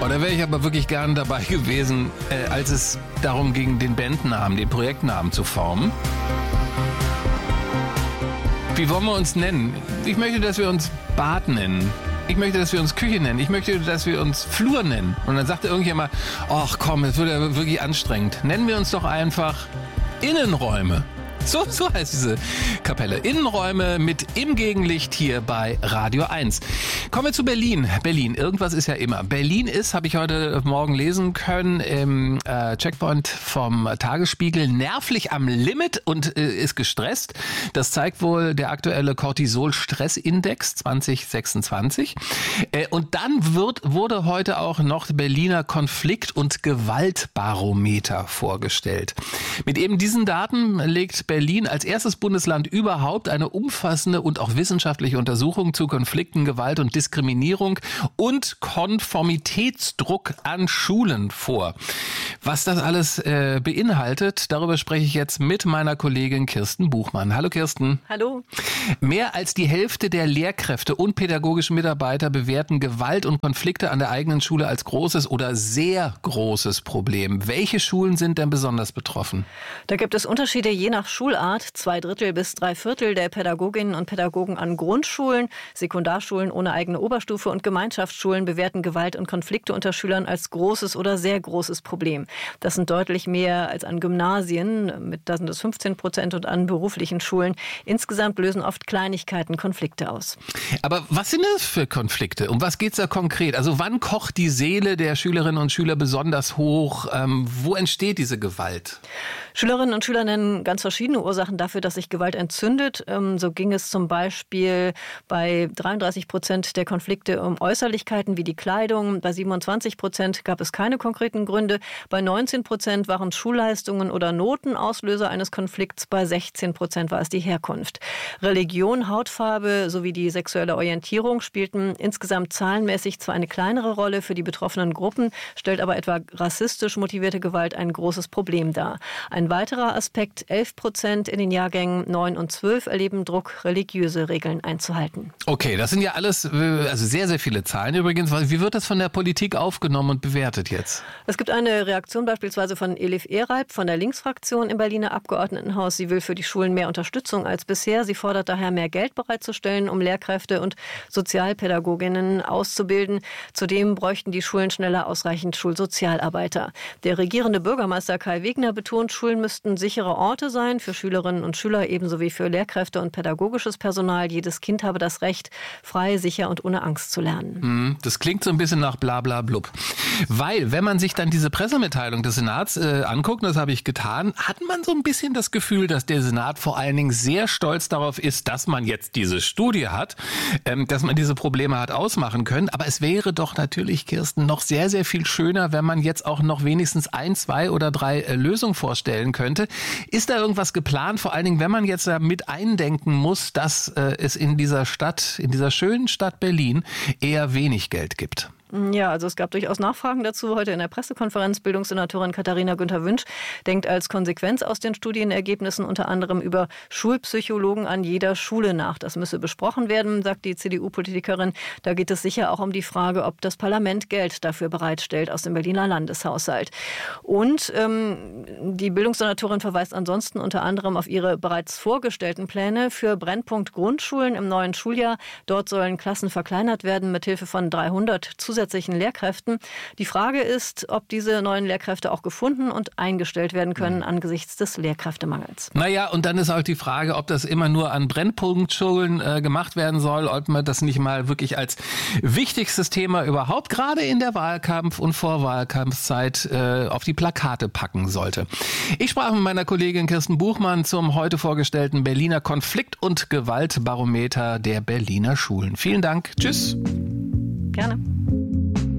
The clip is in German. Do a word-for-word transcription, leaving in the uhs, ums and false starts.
Oh, da wäre ich aber wirklich gern dabei gewesen, äh, als es darum ging, den Bandnamen, den Projektnamen zu formen. Wie wollen wir uns nennen? Ich möchte, dass wir uns Bad nennen. Ich möchte, dass wir uns Küche nennen. Ich möchte, dass wir uns Flur nennen. Und dann sagte irgendjemand, ach komm, das wird ja wirklich anstrengend. Nennen wir uns doch einfach Innenräume. So, so heißt diese Kapelle. Innenräume mit im Gegenlicht hier bei Radio eins. Kommen wir zu Berlin. Berlin, irgendwas ist ja immer. Berlin ist, habe ich heute Morgen lesen können, im äh, Checkpoint vom Tagesspiegel nervlich am Limit und äh, ist gestresst. Das zeigt wohl der aktuelle Cortisol-Stressindex zwanzig sechsundzwanzig. Äh, und dann wird, wurde heute auch noch Berliner Konflikt- und Gewaltbarometer vorgestellt. Mit eben diesen Daten legt Berlin als erstes Bundesland überhaupt eine umfassende und auch wissenschaftliche Untersuchung zu Konflikten, Gewalt und Diskriminierung und Konformitätsdruck an Schulen vor. Was das alles äh, beinhaltet, darüber spreche ich jetzt mit meiner Kollegin Kirsten Buchmann. Hallo Kirsten. Hallo. Mehr als die Hälfte der Lehrkräfte und pädagogischen Mitarbeiter bewerten Gewalt und Konflikte an der eigenen Schule als großes oder sehr großes Problem. Welche Schulen sind denn besonders betroffen? Da gibt es Unterschiede je nach Schulart. Zwei Drittel bis drei Viertel der Pädagoginnen und Pädagogen an Grundschulen, Sekundarschulen ohne eigene Oberstufe und Gemeinschaftsschulen bewerten Gewalt und Konflikte unter Schülern als großes oder sehr großes Problem. Das sind deutlich mehr als an Gymnasien, mit da sind es fünfzehn Prozent, und an beruflichen Schulen. Insgesamt lösen oft Kleinigkeiten Konflikte aus. Aber was sind das für Konflikte? Um was geht es da konkret? Also wann kocht die Seele der Schülerinnen und Schüler besonders hoch? Ähm, wo entsteht diese Gewalt? Schülerinnen und Schüler nennen ganz verschiedene Ursachen dafür, dass sich Gewalt entzündet. So ging es zum Beispiel bei dreiunddreißig Prozent der Konflikte um Äußerlichkeiten wie die Kleidung. Bei siebenundzwanzig Prozent gab es keine konkreten Gründe. Bei neunzehn Prozent waren Schulleistungen oder Noten Auslöser eines Konflikts. Bei sechzehn Prozent war es die Herkunft. Religion, Hautfarbe sowie die sexuelle Orientierung spielten insgesamt zahlenmäßig zwar eine kleinere Rolle für die betroffenen Gruppen, stellt aber etwa rassistisch motivierte Gewalt ein großes Problem dar. Ein weiterer Aspekt, elf Prozent in den Jahrgängen neun und zwölf erleben Druck, religiöse Regeln einzuhalten. Okay, das sind ja alles, also sehr, sehr viele Zahlen übrigens. Wie wird das von der Politik aufgenommen und bewertet jetzt? Es gibt eine Reaktion beispielsweise von Elif Ereib von der Linksfraktion im Berliner Abgeordnetenhaus. Sie will für die Schulen mehr Unterstützung als bisher. Sie fordert daher, mehr Geld bereitzustellen, um Lehrkräfte und Sozialpädagoginnen auszubilden. Zudem bräuchten die Schulen schneller ausreichend Schulsozialarbeiter. Der regierende Bürgermeister Kai Wegner betont, Schulen müssten sichere Orte sein für Schülerinnen und Schüler ebenso wie für Lehrkräfte und pädagogisches Personal. Jedes Kind habe das Recht, frei, sicher und ohne Angst zu lernen. Das klingt so ein bisschen nach bla bla blub. Weil, wenn man sich dann diese Pressemitteilung des Senats äh, anguckt, und das habe ich getan, hat man so ein bisschen das Gefühl, dass der Senat vor allen Dingen sehr stolz darauf ist, dass man jetzt diese Studie hat, ähm, dass man diese Probleme hat ausmachen können. Aber es wäre doch natürlich, Kirsten, noch sehr, sehr viel schöner, wenn man jetzt auch noch wenigstens ein, zwei oder drei äh, Lösungen vorstellen könnte. Ist da irgendwas geplant? Vor allen Dingen, wenn man jetzt da mit eindenken muss, dass äh, es in dieser Stadt, in dieser schönen Stadt Berlin eher wenig Geld gibt. Ja, also es gab durchaus Nachfragen dazu. Heute in der Pressekonferenz Bildungssenatorin Katharina Günther-Wünsch denkt als Konsequenz aus den Studienergebnissen unter anderem über Schulpsychologen an jeder Schule nach. Das müsse besprochen werden, sagt die C D U-Politikerin. Da geht es sicher auch um die Frage, ob das Parlament Geld dafür bereitstellt aus dem Berliner Landeshaushalt. Und ähm, die Bildungssenatorin verweist ansonsten unter anderem auf ihre bereits vorgestellten Pläne für Brennpunkt Grundschulen im neuen Schuljahr. Dort sollen Klassen verkleinert werden mit Hilfe von dreihundert zusätzlichen Lehrkräften. Die Frage ist, ob diese neuen Lehrkräfte auch gefunden und eingestellt werden können angesichts des Lehrkräftemangels. Naja, und dann ist auch die Frage, ob das immer nur an Brennpunktschulen äh, gemacht werden soll, ob man das nicht mal wirklich als wichtigstes Thema überhaupt gerade in der Wahlkampf- und Vorwahlkampfzeit äh, auf die Plakate packen sollte. Ich sprach mit meiner Kollegin Kirsten Buchmann zum heute vorgestellten Berliner Konflikt- und Gewaltbarometer der Berliner Schulen. Vielen Dank. Tschüss. Gerne.